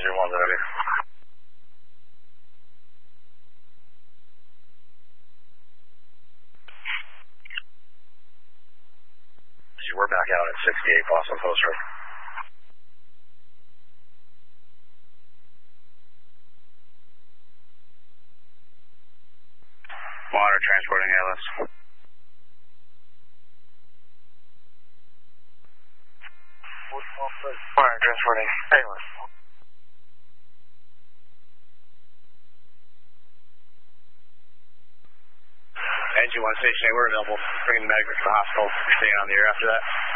Engine 1's ready. We're back out at 68 Boston Post Road. Monitor transporting ALS. Monitor transporting ALS. Engine 1 station, we're available. Bringing the medic to the hospital. Staying on the air after that.